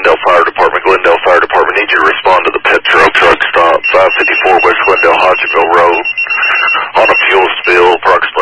Glendale Fire Department. Glendale Fire Department, need you to respond to the Petro truck stop, 554 West Glendale, Hodgeville Road, on a fuel spill, approximately